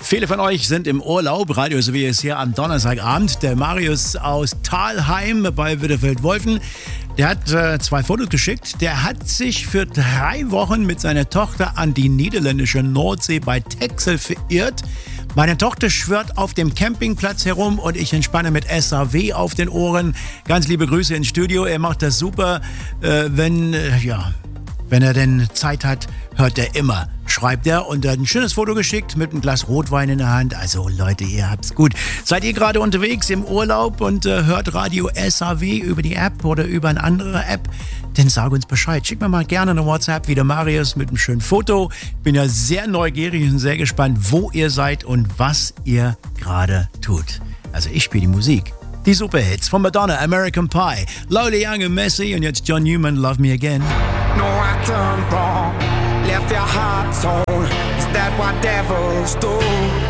Viele von euch sind im Urlaub. Radio so wie es hier am Donnerstagabend. Der Marius aus Thalheim bei Widderfeld-Wolfen, der hat 2 Fotos geschickt. Der hat sich für 3 Wochen mit seiner Tochter an die niederländische Nordsee bei Texel verirrt. Meine Tochter schwirrt auf dem Campingplatz herum und ich entspanne mit SAW auf den Ohren. Ganz liebe Grüße ins Studio. Er macht das super. Wenn er denn Zeit hat, hört er immer, schreibt er. Und er hat ein schönes Foto geschickt mit einem Glas Rotwein in der Hand. Also Leute, ihr habt's gut. Seid ihr gerade unterwegs im Urlaub und hört Radio SAW über die App oder über eine andere App? Dann sag uns Bescheid. Schick mir mal gerne eine WhatsApp wie der Marius mit einem schönen Foto. Ich bin ja sehr neugierig und sehr gespannt, wo ihr seid und was ihr gerade tut. Also ich spiele die Musik. Die Superhits von Madonna, American Pie, Lowly Young und Messi und jetzt John Newman, Love Me Again. No, I turned wrong, left your heart torn. Is that what devils do?